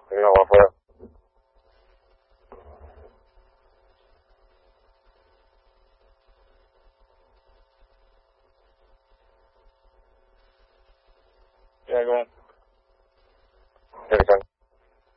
Venga, afuera. Yeah, go on. Here we go.